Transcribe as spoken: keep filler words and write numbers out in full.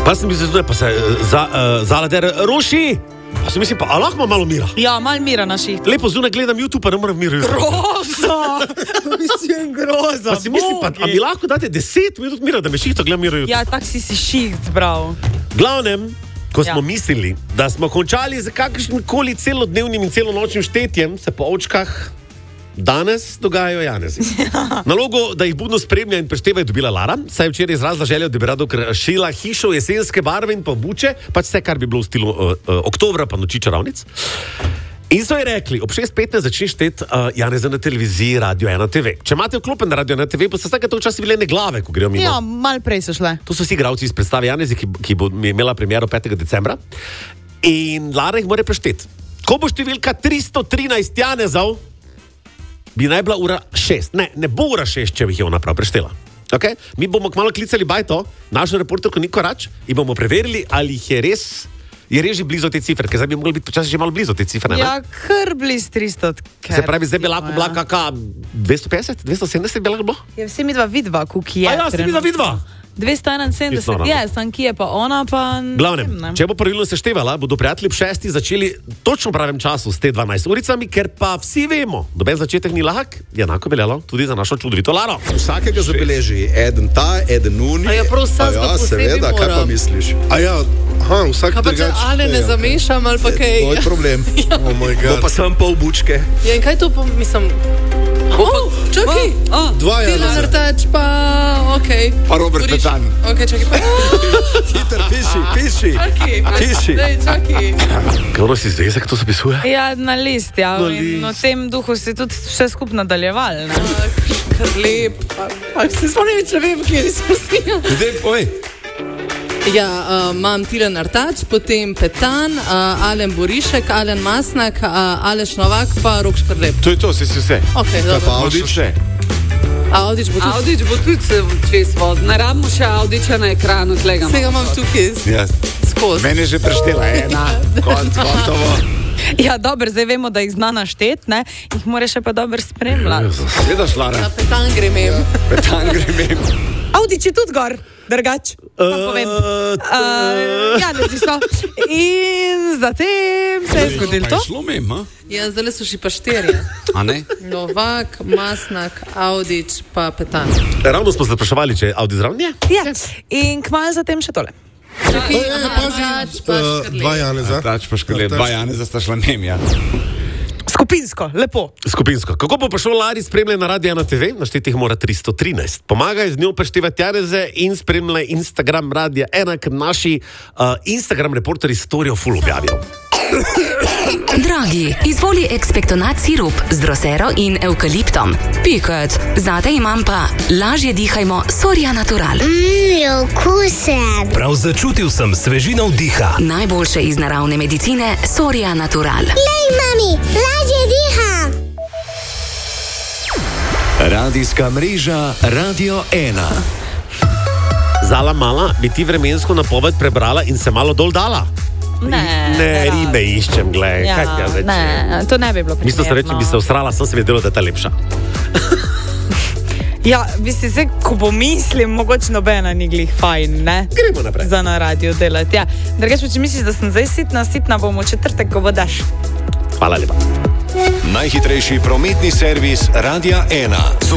Pa sem mislil, da pa se za, uh, Zalader ruši. Pa sem mislil, pa a lahko malo mira. Ja, malo mira na šiht. Lepo zunaj gledam YouTube, pa ne moram miru. Groza! Mislim, groza. Pa si mislim, pa, a mi lahko date deset minut mira, da me šihto gledam miru. Ja, tak si si šiht zbral. Glavnem, ko smo Ja. mislili, da smo končali z kakršnim koli celodnevnim in celonočnim štetjem, se po očkah danes dogajajo Janezi. Nalogo, da jih budno spremlja in prešteva, je dobila Lara, saj je včeraj izrazila željo, da bi rada kršila hišo jesenske barve in pa buče, pač vse, kar bi bilo v stilu uh, uh, oktobra, pa noči čarovnic. In so ji rekli, ob šest petnajst začne štet uh, Janeza na televiziji Radio ena te ve. Če imate vklopen na Radio ena te ve, pa se vsake to včasih bile glave, ko grejo mimo. Ja, malo prej so šle. To so vsi igralci iz predstave Janezi, ki, ki bo imela premiero petega decembra. In Lara jih mora prešteti. Ko bo številka tristo trinajst Janezov, bi naj bila ura šest. Ne, ne bo ura šest, če bi jih je ona prav preštela. Okay? Mi bomo kmalo klicali Bajto, našo reporterko Niko Rač, in bomo preverili, ali jih je res, je res že blizu te cifre, ker zdaj bi mogli biti počasi že malo blizu te cifre. Ne? Ja, kar bliz tristo. Se pravi, zdaj bi lahko bila kaka dvesto petdeset, dvesto sedemdeset bi lahko bilo? Ja, vsi mi dva vidva, kuki je. A ja, vsi mi dva vidva. dvesto enainsedemdeset je, sam ki je pa ona, pa... Glavnem, če bo pravilno seštevala, bodo prijatelji ob šesti začeli točno v pravem času s te dvanajst uricami, ker pa vsi vemo, doben začetek ni lahak, je enako veljalo tudi za našo čudovito Laro. Vsakega zabeleži, eden ta, eden uni. A ja, prav vsak ja, ga posebej seveda, kaj pa moram. misliš? A ja, aha, vsak Kaj pa če drugače. Ane ne zamešam ali pa kaj? To je problem. Oh moj Bo god. pa sem pol bučke. Ja, in kaj to pomislim? Oh, čakaj! Oh, Dva Tile Janeza. Vrtač pa, okej. Pa Robert Boriš. Petan. Okej, čakaj pa. Hiter, piši, piši. Čakaj, Piši. daj, čakaj. Kaj ono si zvezek, to se pisuje? ja, na list, ja. Na In list. v tem duhu si tudi vse skupaj nadaljevali, ne? Kar lep. Ak se spomnim, če vem, kje smo si. Zdaj, povej. Ja, uh, imam Tilen Artač, potem Petan, uh, Alen Borišek, Alen Masnak, uh, Aleš Novak, pa Rok Škrlep. To je to, si si vse. Ok, Kaj pa dobro. Avdić? Vse. Audič bo tudi. Audič bo tudi se čez vod. Ne rabimo še Audiča na ekranu, tlega Vsega imam tukaj Ja. skozi. Meni je že preštela ena, konc, kontovo. Ja, dobro, zdaj vemo, da jih zna naštet, ne? Jih mora še pa dobro spremljati. Gledaš, Lara? Na Petan grem. Petan grem. Audič je tudi gor, drugač. Vam povem. Uh, ja, ne so. In zatem se je zgodilo to. Slomim, ha? Ja, zdaj so še pa štirje. A ne? Novak, Masnak, Audič, pa Petan. Ravno smo se spraševali, če je Audi zraven. Je. Ja. In kmalu zatem še tole. Čakaj, Ej, ej, pazi, Artač, pa eh, Škrlep. dva Janeza. Tač pa škole, dva Janeza sta šla nem, ja. Skupinsko, lepo. Skupinsko. Kako bo pa šlo Lari spremljati na Radio ena te ve? Naštetih mora tristo trinajst. Pomagaj z njo preštevati Janeze in spremljaj Instagram Radia ena, ker naši uh, Instagram reporterji storijo ful objavijo. Dragi, izvoli ekspektonat sirup z drosero in evkaliptom. Piket, zate imam pa lažje dihajmo Soria Natural. Mmm, okusen. Prav začutil sem svežino vdiha. Najboljše iz naravne medicine Soria Natural. Lej, mami, lažje diham. Radijska mreža Radio ena. Zala mala, bi ti vremensko napoved prebrala in se malo dol dala? Ne, Ne, rada. ribe iščem, glej, Ja, kaj ti jaz zdaj ne, čujem? to ne bi bilo primerno. Mislim, da reči, bi se usrala, sem se vedela, da je ta lepša. Ja, vi ste se, ko pomislim, mogoče nobena ni glih fajn, ne? Gremo naprej. Za na radio delati, ja. Drugač, če misliš, da sem zdaj sitna, sitna bom v četrtek, ko bo daš. Hvala lepa. Najhitrejši prometni servis Radia ena.